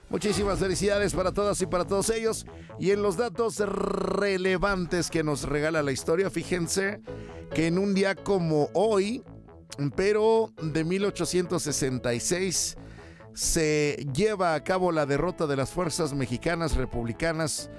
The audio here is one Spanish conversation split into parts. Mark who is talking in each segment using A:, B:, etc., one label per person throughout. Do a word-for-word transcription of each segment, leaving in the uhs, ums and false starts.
A: Muchísimas felicidades para todas y para todos ellos. Y en los datos relevantes que nos regala la historia, fíjense que en un día como hoy, pero de mil ochocientos sesenta y seis, se lleva a cabo la derrota de las fuerzas mexicanas republicanas.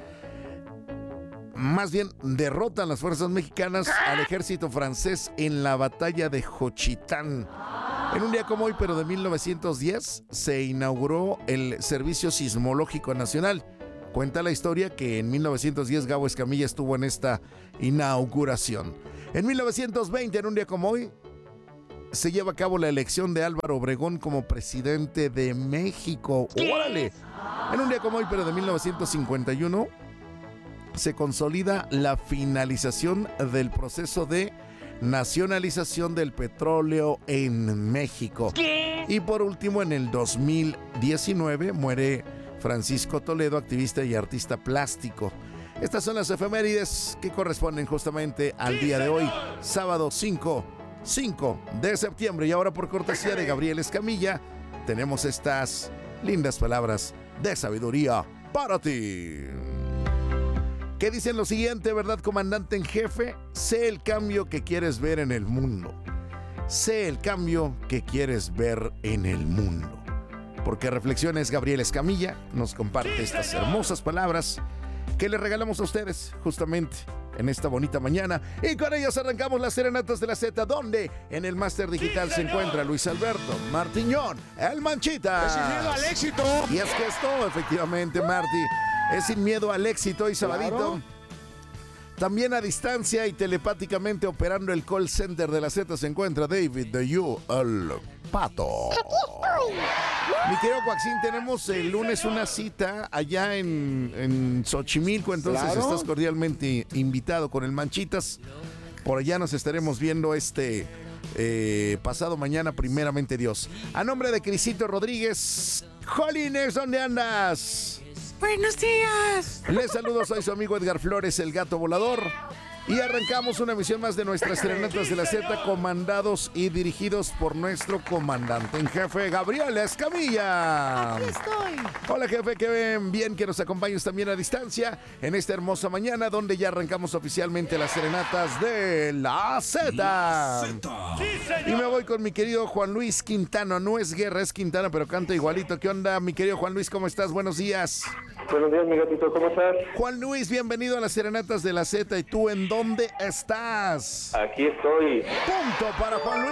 A: Más bien, derrotan las fuerzas mexicanas al ejército francés en la batalla de Juchitán. En un día como hoy, pero de mil novecientos diez, se inauguró el Servicio Sismológico Nacional. Cuenta la historia que en mil novecientos diez Gabo Escamilla estuvo en esta inauguración. En mil novecientos veinte, en un día como hoy, se lleva a cabo la elección de Álvaro Obregón como presidente de México. ¡Órale! En un día como hoy, pero de mil novecientos cincuenta y uno, se consolida la finalización del proceso de nacionalización del petróleo en México. ¿Qué? Y por último, en el dos mil diecinueve muere Francisco Toledo, activista y artista plástico. Estas son las efemérides que corresponden justamente al día de hoy, sábado cinco de septiembre. Y ahora, por cortesía de Gabriel Escamilla, tenemos estas lindas palabras de sabiduría para ti. ¿Qué dicen lo siguiente, verdad, comandante en jefe? Sé el cambio que quieres ver en el mundo. Sé el cambio que quieres ver en el mundo. Porque Reflexiones Gabriel Escamilla nos comparte estas hermosas palabras que le regalamos a ustedes justamente en esta bonita mañana. Y con ellas arrancamos las serenatas de la Z, donde en el máster digital se encuentra Luis Alberto Martiñón, el Manchitas.
B: Es sin miedo al éxito.
A: Y es que esto, efectivamente, Marty, es sin miedo al éxito. Y sabadito, claro, también a distancia y telepáticamente operando el call center de la Z se encuentra David de You, el Pato. Mi querido Joaquín, tenemos el lunes una cita allá en, en Xochimilco, entonces claro, estás cordialmente invitado con el Manchitas. Por allá nos estaremos viendo este eh, pasado mañana, primeramente Dios. A nombre de Crisito Rodríguez, Jolines, ¿dónde andas?
C: Buenos días.
A: Les saludo, soy su amigo Edgar Flores, el gato volador. Y arrancamos una emisión más de nuestras serenatas de la Z, comandados y dirigidos por nuestro comandante en jefe, Gabriel Escamilla.
C: Aquí estoy.
A: Hola, jefe, qué bien que nos acompañes también a distancia en esta hermosa mañana, donde ya arrancamos oficialmente las serenatas de la Z. La Z. Y me voy con mi querido Juan Luis Quintana. No es Guerra, es Quintana, pero canta igualito. ¿Qué onda, mi querido Juan Luis? ¿Cómo estás? Buenos días.
D: Buenos días, mi gatito, ¿cómo estás?
A: Juan Luis, bienvenido a las serenatas de la Z. ¿Y tú en dónde estás?
D: Aquí estoy.
A: Punto para Juan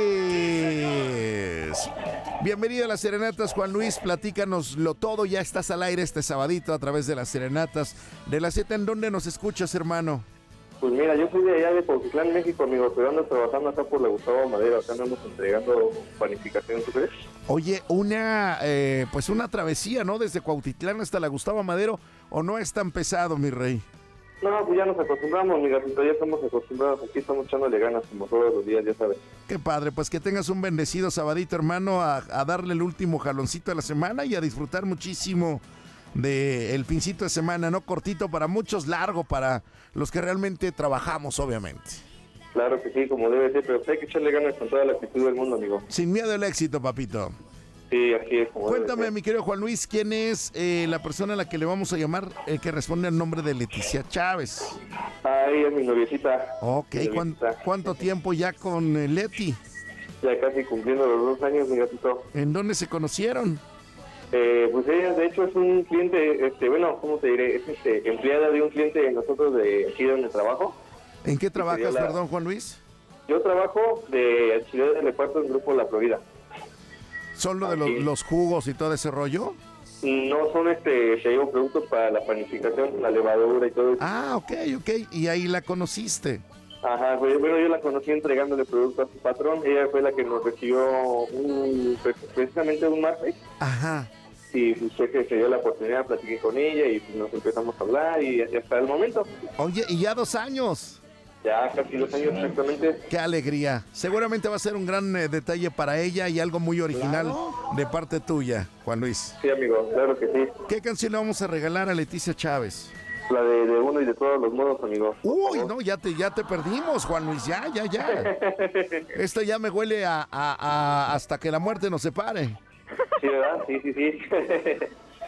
A: Luis. Bienvenido a las serenatas, Juan Luis. Platícanoslo todo. Ya estás al aire este sabadito a través de las serenatas de la Z. ¿En dónde nos escuchas, hermano?
D: Pues mira, yo soy de allá de Cuautitlán, México, amigo, pero ando trabajando acá por la Gustavo Madero. Acá andamos entregando panificación, ¿tú crees?
A: Oye, una eh, pues una travesía, ¿no? Desde Cuautitlán hasta la Gustavo Madero, ¿o no es tan pesado, mi rey?
D: No, pues ya nos acostumbramos, mi gatito, ya estamos acostumbrados. Aquí estamos echándole ganas como todos los días, ya sabes.
A: Qué padre, pues que tengas un bendecido sabadito, hermano, a, a darle el último jaloncito a la semana y a disfrutar muchísimo de el fincito de semana, no cortito para muchos, largo para los que realmente trabajamos, obviamente.
D: Claro que sí, como debe ser, pero hay que echarle ganas con toda la actitud del mundo, amigo.
A: Sin miedo al éxito, papito.
D: Sí, así es. Como
A: Cuéntame, mi querido Juan Luis, ¿quién es eh, la persona a la que le vamos a llamar, eh, que responde al nombre de Leticia Chávez?
D: Ah, ella es mi noviecita.
A: Ok,
D: mi
A: ¿cuán,
D: noviecita.
A: ¿cuánto tiempo ya con eh, Leti?
D: Ya casi cumpliendo los dos años, mi gatito.
A: ¿En dónde se conocieron?
D: Eh, pues ella, de hecho, es un cliente, este, bueno, ¿cómo te diré? Es este, empleada de un cliente de nosotros de aquí donde trabajo.
A: ¿En qué trabajas,
D: la...
A: perdón, Juan Luis?
D: Yo trabajo de auxiliar de reparto en Grupo La Florida.
A: ¿Son lo de los, los jugos y todo ese rollo?
D: No, son, este, te digo, productos para la panificación, la levadura y todo eso.
A: Ah, ok, ok, y ahí la conociste.
D: Ajá, pues, bueno, yo la conocí entregándole productos a su patrón. Ella fue la que nos recibió un, precisamente un martes.
A: Ajá.
D: Y pues fue que se dio la oportunidad, platiqué con ella y pues, nos empezamos a hablar y hasta el momento.
A: Oye, y ya dos años.
D: Ya casi dos años exactamente.
A: Qué alegría. Seguramente va a ser un gran eh, detalle para ella y algo muy original, claro, de parte tuya, Juan Luis.
D: Sí, amigo, claro que sí.
A: ¿Qué canción le vamos a regalar a Leticia Chávez?
D: La de, de uno y de todos los modos, amigo.
A: Uy, no, ya te, ya te perdimos, Juan Luis, ya, ya, ya. Esto ya me huele a, a, a hasta que la muerte nos separe.
D: Sí, ¿verdad? Sí, sí, sí.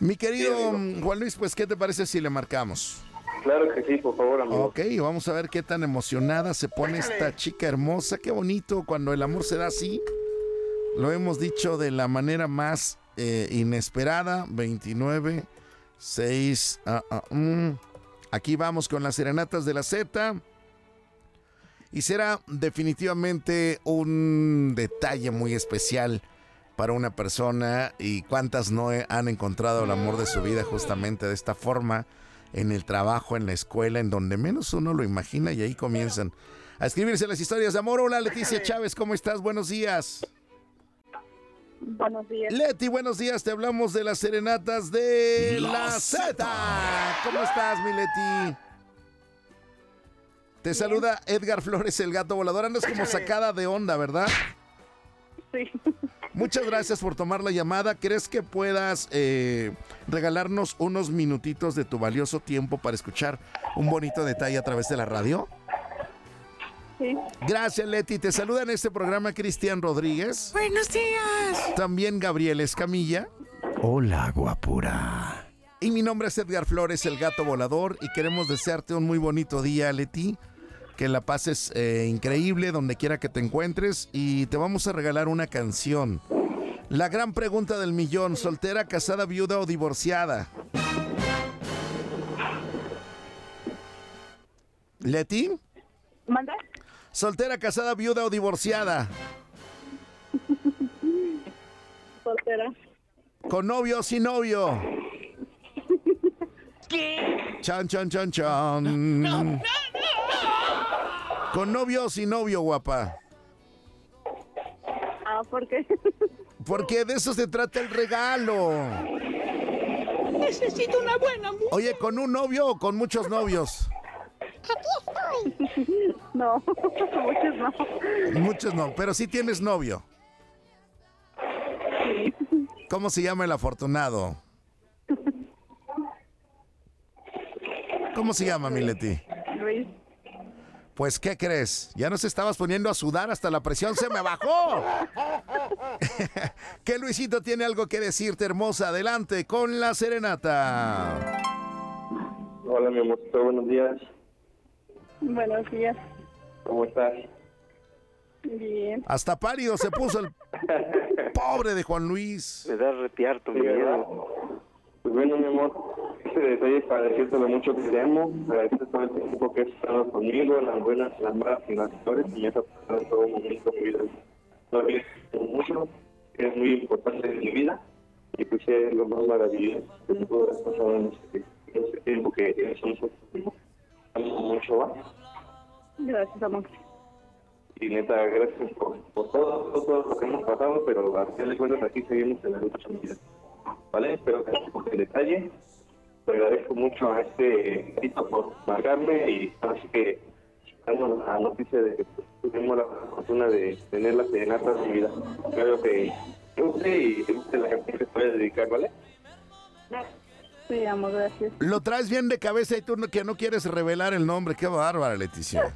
A: Mi querido
D: Sí,
A: Juan Luis, pues, ¿qué te parece si le marcamos?
D: Claro que sí, por favor, amigo.
A: Ok, vamos a ver qué tan emocionada se pone esta chica hermosa. Qué bonito cuando el amor se da así. Lo hemos dicho de la manera más eh, inesperada. veintinueve, seis. Ah, ah, mm. Aquí vamos con las serenatas de la Z. Y será definitivamente un detalle muy especial para una persona. Y cuántas no han encontrado el amor de su vida justamente de esta forma. En el trabajo, en la escuela, en donde menos uno lo imagina, y ahí comienzan a escribirse las historias de amor. Hola, Leticia Chávez, ¿cómo estás? Buenos días.
B: Buenos días.
A: Leti, buenos días, te hablamos de las serenatas de la, la Z. ¿Cómo estás, mi Leti? Te Bien. Saluda Edgar Flores, el gato volador. Andas como sacada de onda, ¿verdad?
B: Sí.
A: Muchas gracias por tomar la llamada. ¿Crees que puedas eh, regalarnos unos minutitos de tu valioso tiempo para escuchar un bonito detalle a través de la radio?
B: Sí.
A: Gracias, Leti. Te saluda en este programa Cristian Rodríguez.
C: Buenos días.
A: También Gabriel Escamilla.
E: Hola, guapura.
A: Y mi nombre es Edgar Flores, el gato volador, y queremos desearte un muy bonito día, Leti. Que la pases eh, increíble donde quiera que te encuentres, y te vamos a regalar una canción. La gran pregunta del millón: ¿soltera, casada, viuda o divorciada? ¿Leti?
B: ¿Manda?
A: ¿Soltera, casada, viuda o divorciada?
B: Soltera.
A: ¿Con novio o sin novio?
C: ¿Qué?
A: Chan, chan, chan, chan.
C: No, no, no.
A: ¿Con novio o sin novio, guapa?
B: Ah, ¿por qué?
A: Porque de eso se trata el regalo.
C: Necesito una buena mujer.
A: Oye, ¿con un novio o con muchos novios?
B: No, muchos no.
A: Muchos no, pero sí tienes novio.
B: Sí.
A: ¿Cómo se llama el afortunado? ¿Cómo se llama, mi Leti?
B: Luis.
A: Pues, ¿qué crees? Ya nos estabas poniendo a sudar, hasta la presión se me bajó. Que Luisito tiene algo que decirte, hermosa. Adelante con la serenata.
D: Hola, mi amorcito, buenos días.
B: Buenos días.
D: ¿Cómo estás?
B: Bien.
A: Hasta pálido se puso el pobre de Juan Luis.
F: Me da a retear tu miedo.
D: Pues bueno, mi amor, este detalle es para decirte lo mucho que te amo, agradecerte todo el tiempo que has estado conmigo, las buenas, las malas y las mejores, y me has aportado en todo momento de mi vida. Lo agradezco mucho, eres muy importante en mi vida, y pues es lo más maravilloso que me pudo haber pasado en este, en este tiempo que eres nosotros. Amo mucho, ¿va?
B: Gracias, amor.
D: Y neta, gracias por, por todo, todo, todo lo que hemos pasado, pero a final de cuentas aquí seguimos en la lucha de mi vida. ¿Vale? Espero que por el detalle. Te agradezco mucho a este Tito por marcarme, y así que damos la noticia de que tuvimos la fortuna de tener la serenata de mi vida. Espero que te guste y te guste la canción que te voy a dedicar, ¿vale?
B: Sí, amor, gracias.
A: Lo traes bien de cabeza y tú no, que no quieres revelar el nombre. Qué bárbara, Leticia.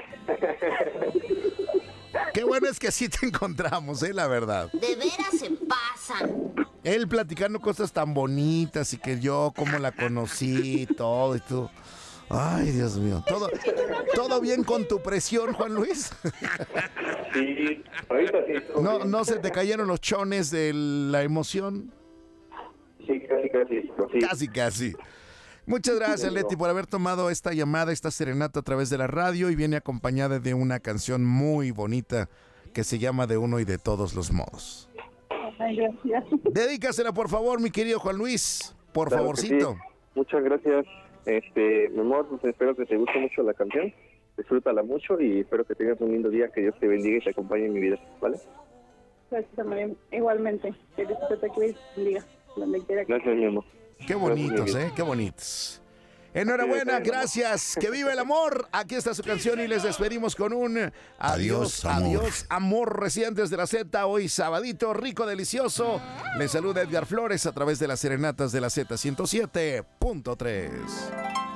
A: Qué bueno es que sí te encontramos, eh, la verdad.
C: De veras se pasan.
A: Él platicando cosas tan bonitas y que yo cómo la conocí, todo y tú. Ay, Dios mío. ¿Todo, ¿todo bien con tu presión, Juan Luis?
D: Sí, ahorita sí.
A: ¿No, ¿No se te cayeron los chones de la emoción?
D: Sí, casi, casi. Sí.
A: Casi, casi. Muchas gracias, Leti, por haber tomado esta llamada, esta serenata a través de la radio, y viene acompañada de una canción muy bonita que se llama De uno y de todos los modos.
B: Ay, gracias.
A: Dedícasela, por favor, mi querido Juan Luis, por
D: Claro que
A: favorcito.
D: sí. Muchas gracias, este, mi amor, pues espero que te guste mucho la canción, disfrútala mucho y espero que tengas un lindo día, que Dios te bendiga y te acompañe en mi vida, ¿vale?
B: Gracias, también. Igualmente. Que Dios te bendiga. Donde quiera que...
D: Gracias, mi amor.
A: Qué bonitos, ¿eh? Qué bonitos. Enhorabuena, gracias. Que viva el amor. Aquí está su canción y les despedimos con un adiós,
E: Adiós, amor.
A: adiós, amor, residentes de la Z. Hoy sabadito, rico, delicioso. Les saluda Edgar Flores a través de las serenatas de la Z ciento siete punto tres.